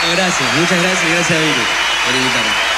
Gracias, muchas gracias, gracias a Vicky por invitarme.